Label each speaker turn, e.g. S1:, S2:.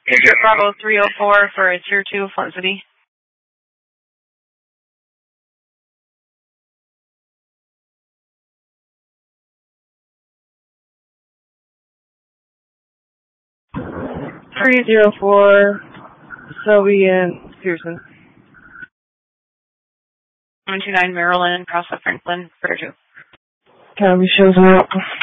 S1: Bravo 304 for a Tier 2, Flint City.
S2: .304, Selby and Pearson.
S1: 129 Maryland, cross at Franklin, for 2.
S2: Copy, shows them out.